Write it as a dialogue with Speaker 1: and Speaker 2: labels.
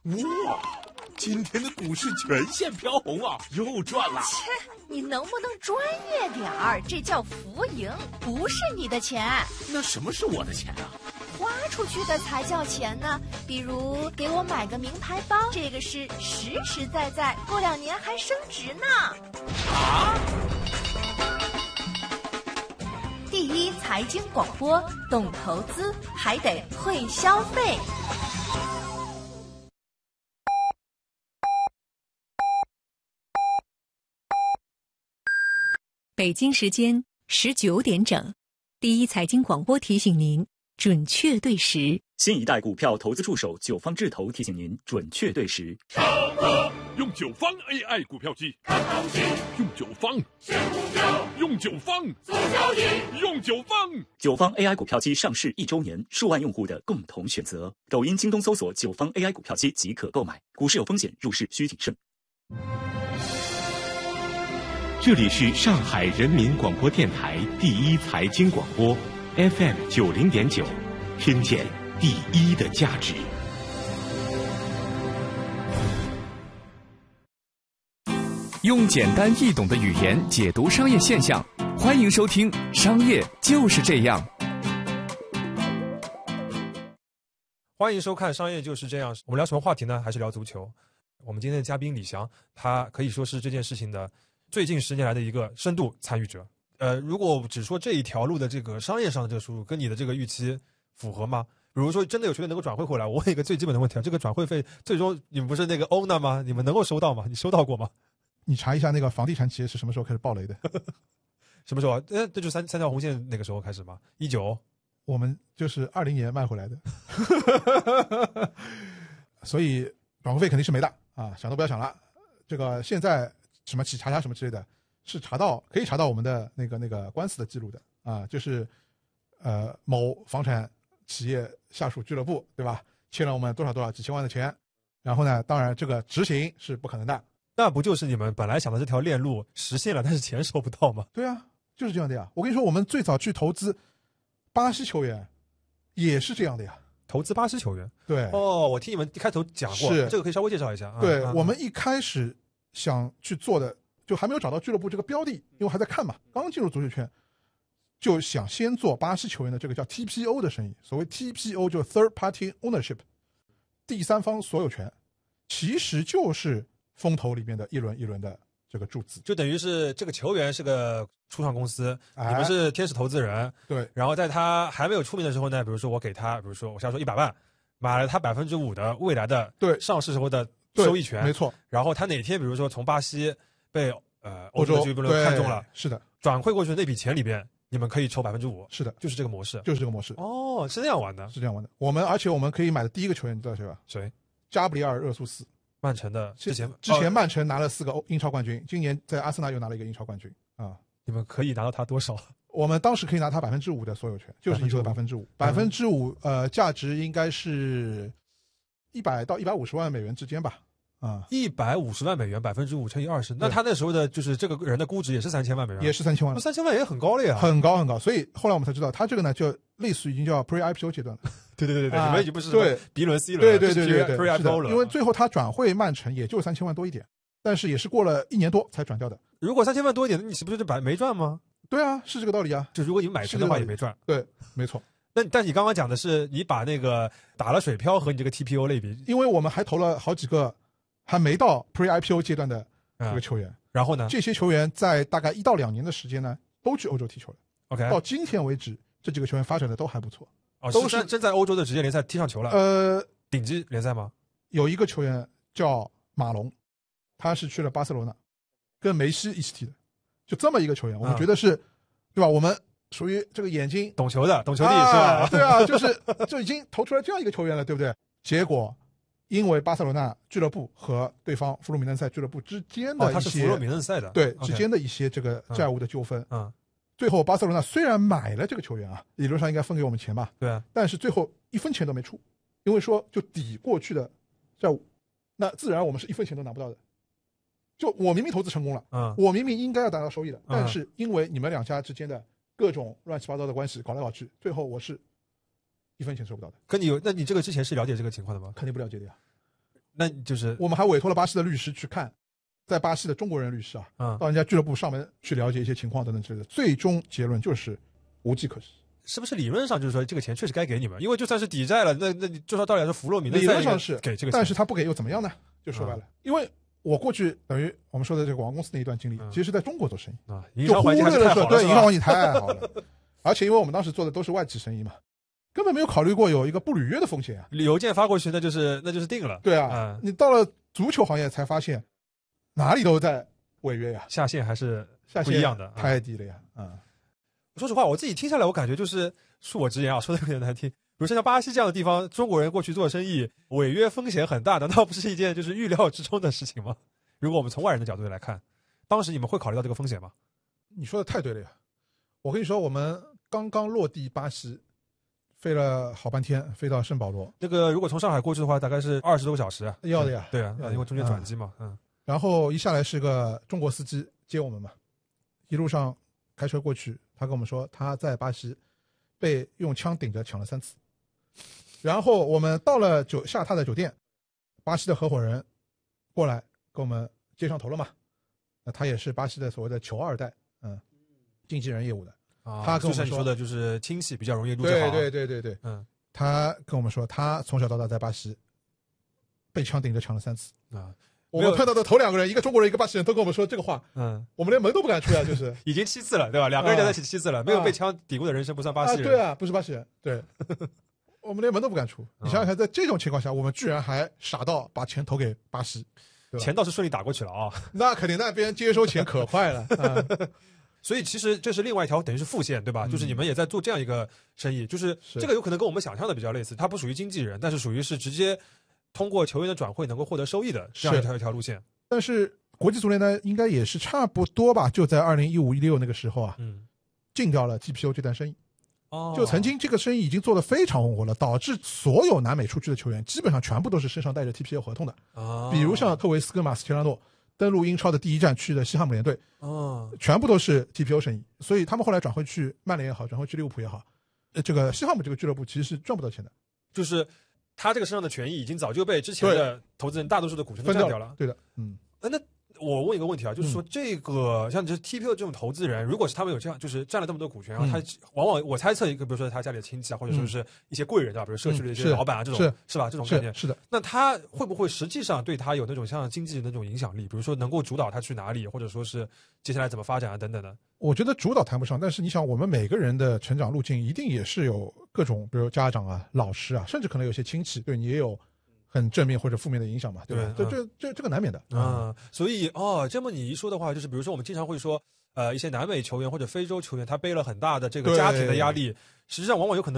Speaker 1: 哇，今天的股市全线飘红啊，又赚了。
Speaker 2: 切，你能不能专业点儿？这叫浮盈，不是你的钱。
Speaker 1: 那什么是我的钱啊？
Speaker 2: 花出去的才叫钱呢。比如给我买个名牌包，这个是实实在在，过2年还升值呢。
Speaker 1: 啊！
Speaker 2: 第一财经广播，懂投资还得会消费。
Speaker 3: 北京时间19点整，第一财经广播提醒您准确对时。
Speaker 4: 新一代股票投资助手九方智投提醒您准确对时。
Speaker 5: 用九方 AI 股票机看行情，用九方选股票，用九方做交易，用九方。
Speaker 4: 九方 AI 股票机上市1周年，数万用户的共同选择。抖音、京东搜索九方 AI 股票机即可购买。股市有风险，入市需谨慎。
Speaker 6: 这里是上海人民广播电台第一财经广播 FM 90.9，听见第一的价值。
Speaker 7: 用简单易懂的语言解读商业现象，欢迎收听《商业就是这样》。
Speaker 8: 欢迎收看《商业就是这样》。我们聊什么话题呢？还是聊足球。我们今天的嘉宾李翔，他可以说是这件事情的最近10年来的一个深度参与者。如果只说这一条路的这个商业上的这个收入跟你的这个预期符合吗？比如说真的有球员能够转会回来，我问一个最基本的问题啊，这个转会费最终你们不是那个 owner 吗？你们能够收到吗？你收到过吗？
Speaker 9: 你查一下那个房地产企业是什么时候开始暴雷的？
Speaker 8: 什么时候？这就三条红线那个时候开始吗？19，
Speaker 9: 我们就是20年卖回来的，所以转会费肯定是没的啊，想都不要想了。这个现在什么企查什么之类的，是可以查到我们的那个官司的记录的啊，就是某房产企业下属俱乐部，对吧？欠了我们多少几千万的钱，然后呢，当然这个执行是不可能的。
Speaker 8: 那不就是你们本来想的这条链路实现了，但是钱收不到吗？
Speaker 9: 对啊，就是这样的呀。我跟你说，我们最早去投资巴西球员也是这样的呀。
Speaker 8: 投资巴西球员？
Speaker 9: 对。
Speaker 8: 哦，我听你们一开头讲过，
Speaker 9: 是
Speaker 8: 这个可以稍微介绍一下。
Speaker 9: 对，我们一开始想去做的，就还没有找到俱乐部这个标的，因为还在看嘛，刚进入足球圈，就想先做巴西球员的这个叫 TPO 的生意。所谓 TPO 就是 Third Party Ownership， 第三方所有权，其实就是风投里面的一轮一轮的这个注资，
Speaker 8: 就等于是这个球员是个初创公司，你们是天使投资人，
Speaker 9: 对。
Speaker 8: 然后在他还没有出名的时候呢，比如说我给他，比如说我瞎说100万，买了他5%的未来的上市时候的收益权，
Speaker 9: 没错。
Speaker 8: 然后他哪天比如说从巴西被欧洲的俱乐部看中了，
Speaker 9: 是的，
Speaker 8: 转会过去的那笔钱里边，你们可以抽5%，
Speaker 9: 是的，
Speaker 8: 就是这个模式，
Speaker 9: 就是这个模式。
Speaker 8: 哦，是这样玩的，
Speaker 9: 是这样玩的。而且我们可以买的第一个球员，你知道谁吧？
Speaker 8: 谁？
Speaker 9: 加布里埃尔·热苏斯。
Speaker 8: 曼城的之前
Speaker 9: 曼城拿了4个英超冠军，今年在阿森纳又拿了1个英超冠军啊！
Speaker 8: 你们可以拿到他多少？
Speaker 9: 我们当时可以拿他5%的所有权，就是你说的5%，5%价值应该是100到150万美元之间吧？啊
Speaker 8: ，150万美元，5%乘以20，那他那时候的就是这个人的估值也是3000万美元，
Speaker 9: 也是3000万
Speaker 8: ，3000万也很高了呀，
Speaker 9: 很高很高。所以后来我们才知道，他这个呢就类似于已经叫 Pre-IPO 阶段了。
Speaker 8: 对，你们已经不是
Speaker 9: 对
Speaker 8: B 轮 C
Speaker 9: 轮，对
Speaker 8: Pre-IPO 了。
Speaker 9: 因为最后他转会曼城也就3000万多一点，但是也是过了1年多才转掉的。
Speaker 8: 如果3000万多一点，那你是不是就没赚吗？
Speaker 9: 对啊，是这个道理啊。
Speaker 8: 就如果你买成的话也没赚。
Speaker 9: 对，没错。
Speaker 8: 但你刚刚讲的是你把那个打了水漂和你这个 TPO 类比，
Speaker 9: 因为我们还投了好几个还没到 Pre-IPO 阶段的这个球员，
Speaker 8: 然后呢，
Speaker 9: 这些球员在大概1到2年的时间呢，都去欧洲踢球了。
Speaker 8: OK，
Speaker 9: 到今天为止，这几个球员发展的都还不错。
Speaker 8: 都是真在欧洲的职业联赛踢上球了。顶级联赛吗？
Speaker 9: 有一个球员叫马龙，他是去了巴塞罗那，跟梅西一起踢的，就这么一个球员，我们觉得是，对吧？我们属于这个眼睛
Speaker 8: 懂球的，懂球帝是吧？
Speaker 9: 对啊，就已经投出来这样一个球员了，对不对？结果因为巴塞罗那俱乐部和对方弗洛米嫩塞俱乐部之间的一些，
Speaker 8: 他是弗洛米嫩塞的，
Speaker 9: 对，之间的一些这个债务的纠纷，最后巴塞罗那虽然买了这个球员啊，理论上应该分给我们钱吧，
Speaker 8: 对啊，
Speaker 9: 但是最后1分钱都没出，因为说就抵过去的债务，那自然我们是1分钱都拿不到的。就我明明投资成功了，我明明应该要达到收益的，但是因为你们2家之间的各种乱七八糟的关系搞来搞去，最后我是1分钱收不到的。
Speaker 8: 那你这个之前是了解这个情况的吗？
Speaker 9: 肯定不了解的呀。
Speaker 8: 那就是
Speaker 9: 我们还委托了巴西的律师去看，在巴西的中国人律师到人家俱乐部上门去了解一些情况等等之类的，最终结论就是无计可施。
Speaker 8: 是不是理论上就是说这个钱确实该给你们？因为就算是抵债了，那你就说道理来说，弗洛米
Speaker 9: 理论上是
Speaker 8: 给这个钱，
Speaker 9: 但是他不给又怎么样呢？就说白了，因为我过去等于我们说的这个广告公司那一段经历，其实是在中国做生意
Speaker 8: 营商环境还是太好了，
Speaker 9: 对，营商环境太好了，而且因为我们当时做的都是外企生意嘛，根本没有考虑过有一个不履约的风险啊。
Speaker 8: 邮件发过去，那就是定了。
Speaker 9: 对啊，你到了足球行业才发现，哪里都在违约呀，
Speaker 8: 下限还是不一样的，
Speaker 9: 太低了呀。
Speaker 8: 说实话，我自己听下来，我感觉就是恕我直言啊，说的有点难听。比如像巴西这样的地方，中国人过去做生意，违约风险很大，难道不是一件就是预料之中的事情吗？如果我们从外人的角度来看，当时你们会考虑到这个风险吗？
Speaker 9: 你说的太对了呀！我跟你说，我们刚刚落地巴西，飞了好半天，飞到圣保罗。
Speaker 8: 那个如果从上海过去的话，大概是20多个小时啊。
Speaker 9: 要的呀，
Speaker 8: 对啊，因为中间转机嘛。
Speaker 9: 然后一下来是个中国司机接我们嘛，一路上开车过去，他跟我们说他在巴西被用枪顶着抢了3次。然后我们到了下榻的酒店，巴西的合伙人过来跟我们接上头了嘛。那他也是巴西的所谓的球2代，经纪人业务的。他跟我们说，
Speaker 8: 就是你说的，就是亲戚比较容易入这行。
Speaker 9: 对，他跟我们说，他从小到大在巴西被枪顶着抢了3次啊。我们看到的头2个人，一个中国人，一个巴西人，都跟我们说这个话。我们连门都不敢出呀，就是
Speaker 8: 已经7次了，对吧？2个人加在一起7次了，没有被枪抵过的人生不算巴西人。
Speaker 9: 对啊，不是巴西人，对。我们连门都不敢出。你想想看，在这种情况下，我们居然还傻到把钱投给巴西，
Speaker 8: 钱倒是顺利打过去了啊。
Speaker 9: 那肯定，那边接收钱可快了。
Speaker 8: 所以其实这是另外一条等于是副线，对吧？就是你们也在做这样一个生意，就是这个有可能跟我们想象的比较类似，它不属于经纪人，但是属于是直接通过球员的转会能够获得收益的这样一条路线。
Speaker 9: 但是国际足联呢，应该也是差不多吧，就在2015-16那个时候啊，禁掉了 TPO 这段生意。就曾经这个生意已经做得非常红火了，导致所有南美出去的球员基本上全部都是身上带着 TPO 合同的。比如像特维斯跟马斯切拉诺登陆英超的第一站去的西汉姆联队，全部都是 TPO 生意，所以他们后来转会去曼联也好，转会去利物浦也好，这个西汉姆这个俱乐部其实是赚不到钱的，
Speaker 8: 就是他这个身上的权益已经早就被之前的投资人大多数的股权都占掉了。
Speaker 9: 对的，
Speaker 8: 那我问一个问题啊，就是说这个像这 TPO 这种投资人，如果是他们有这样就是占了这么多股权，然后他往往我猜测一个，比如说他家里的亲戚啊，或者说是一些贵人啊，比如社区的一些老板啊，这种是吧？这种概念
Speaker 9: 是的。
Speaker 8: 那他会不会实际上对他有那种像经纪人的那种影响力？比如说能够主导他去哪里，或者说是接下来怎么发展啊等等的？
Speaker 9: 我觉得主导谈不上，但是你想，我们每个人的成长路径一定也是有各种，比如家长啊、老师啊，甚至可能有些亲戚对你也有很正面或者负面的影响嘛，对吧？这个难免的
Speaker 8: 所以这么你一说的话，就是比如说我们经常会说，一些南美球员或者非洲球员，他背了很大的这个家庭的压力，实际上往往有可能